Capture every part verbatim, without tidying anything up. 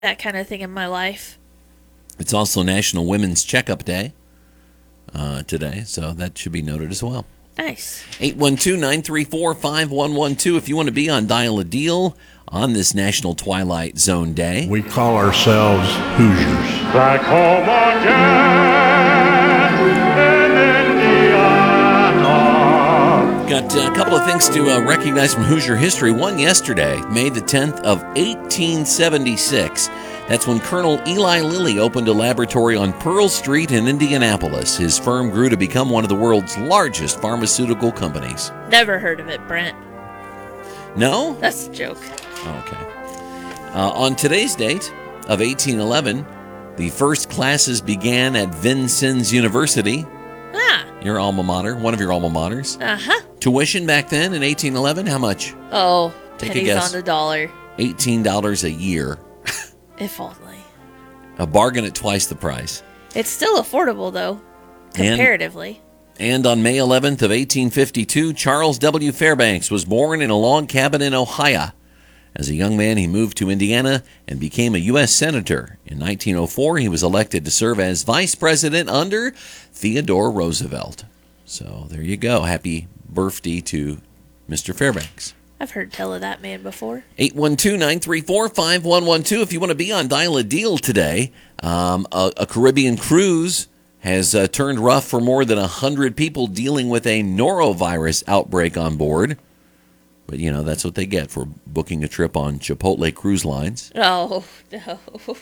that kind of thing in my life. It's also National Women's Checkup Day uh, today, so that should be noted as well. Nice. eight one two, nine three four, five one one two if you want to be on Dial a Deal on this National Twilight Zone Day. We call ourselves Hoosiers. Back home again in Indiana. Got uh, a couple of things to uh, recognize from Hoosier history. One yesterday, May the tenth of eighteen seventy-six. That's when Colonel Eli Lilly opened a laboratory on Pearl Street in Indianapolis. His firm grew to become one of the world's largest pharmaceutical companies. Never heard of it, Brent. No? That's a joke. Okay. Uh, on today's date of eighteen eleven, the first classes began at Vincennes University. Ah. Your alma mater, one of your alma maters. Uh-huh. Tuition back then in eighteen eleven, how much? Oh, Take a pennies guess. on the dollar. eighteen dollars a year. If only. A bargain at twice the price. It's still affordable, though, comparatively. And, and on May eleventh of eighteen fifty-two, Charles W. Fairbanks was born in a log cabin in Ohio. As a young man, he moved to Indiana and became a U S Senator. In nineteen oh four, he was elected to serve as vice president under Theodore Roosevelt. So there you go. Happy birthday to Mister Fairbanks. I've heard tell of that man before. eight one two, nine three four, five one one two if you want to be on Dial a Deal today. Um, a, a Caribbean cruise has uh, turned rough for more than one hundred people dealing with a norovirus outbreak on board. But, you know, that's what they get for booking a trip on Chipotle Cruise Lines. Oh, no.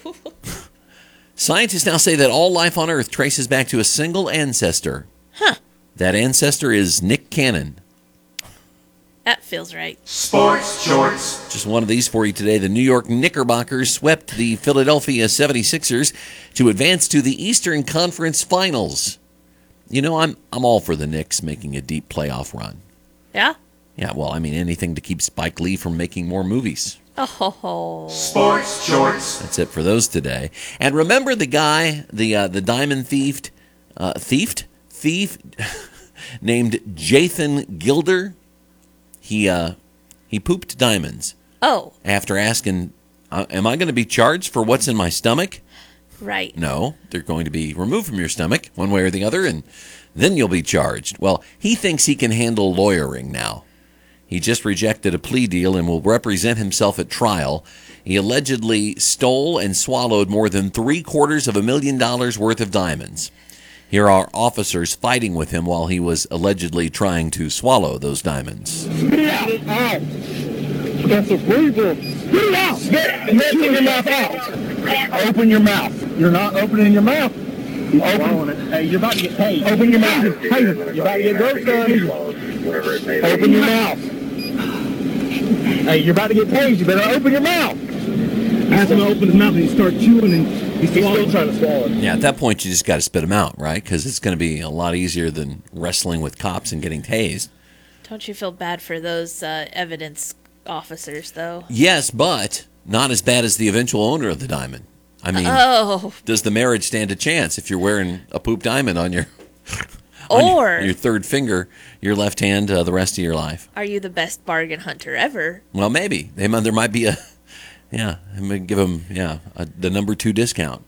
Scientists now say that all life on Earth traces back to a single ancestor. Huh. That ancestor is Nick Cannon. That feels right. Sports shorts. Just one of these for you today. The New York Knickerbockers swept the Philadelphia seventy-sixers to advance to the Eastern Conference Finals. You know, I'm I'm all for the Knicks making a deep playoff run. Yeah? Yeah, well, I mean, anything to keep Spike Lee from making more movies. Oh. Sports shorts. That's it for those today. And remember the guy, the uh, the diamond thief, uh, thief, thief, named Jathan Gilder? He uh, he pooped diamonds. Oh. After asking, uh, am I going to be charged for what's in my stomach? Right. No, they're going to be removed from your stomach, one way or the other, and then you'll be charged. Well, he thinks he can handle lawyering now. He just rejected a plea deal and will represent himself at trial. He allegedly stole and swallowed more than three quarters of a million dollars worth of diamonds. Here are officers fighting with him while he was allegedly trying to swallow those diamonds. Get it out. That's illegal. Get it out. Get it. Open your mouth out. Open your mouth. You're not opening your mouth. You open it. Hey, you're about to get paid. Open your mouth. Hey, you're about to get gross done. Open your mouth. Hey, you're about to get paid. You better open your mouth. Ask him to open his mouth and he starts chewing and he's still trying to swallow it. Yeah, at that point you just got to spit them out, right? Because it's going to be a lot easier than wrestling with cops and getting tased. Don't you feel bad for those uh, evidence officers, though? Yes, but not as bad as the eventual owner of the diamond. I mean, oh. Does the marriage stand a chance if you're wearing a poop diamond on your on or your, your third finger, your left hand, uh, the rest of your life? Are you the best bargain hunter ever? Well, maybe they might, there might be a yeah. I'm gonna give them yeah a, the number two discount.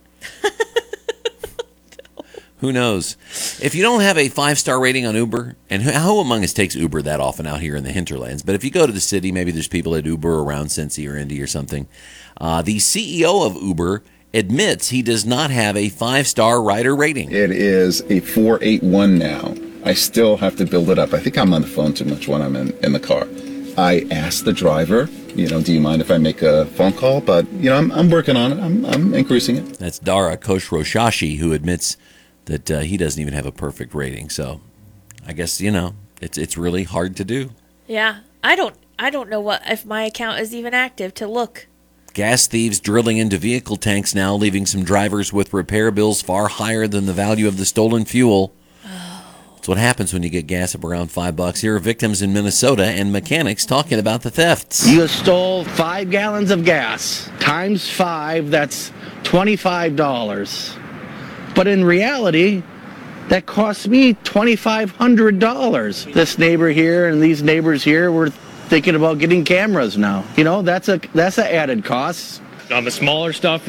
Who knows? If you don't have a five-star rating on Uber, and who, who among us takes Uber that often out here in the hinterlands? But if you go to the city, maybe there's people at Uber around Cincy or Indy or something. Uh, the C E O of Uber admits he does not have a five-star rider rating. It is a four eight one now. I still have to build it up. I think I'm on the phone too much when I'm in, in the car. I asked the driver, you know, do you mind if I make a phone call? But, you know, I'm, I'm working on it. I'm, I'm increasing it. That's Dara Khosrowshahi, who admits that uh, he doesn't even have a perfect rating. So I guess, you know, it's it's really hard to do. Yeah. I don't I don't know what if my account is even active to look. Gas thieves drilling into vehicle tanks now, leaving some drivers with repair bills far higher than the value of the stolen fuel. That's what happens when you get gas up around five bucks. Here are victims in Minnesota and mechanics talking about the thefts. You stole five gallons of gas. Times five, that's twenty-five dollars. But in reality, that cost me twenty-five hundred dollars. This neighbor here and these neighbors here were thinking about getting cameras now. You know, that's a that's an added cost. On the smaller stuff,